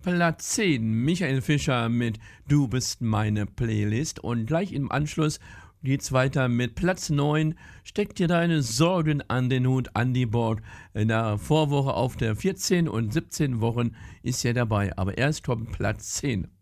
Platz 10, Michael Fischer mit Du bist meine Playlist. Und gleich im Anschluss geht's weiter mit Platz 9. Steck dir deine Sorgen an den Hut, Andy Borg. In der Vorwoche auf der 14 und 17 Wochen ist er dabei. Aber erst kommt Platz 10.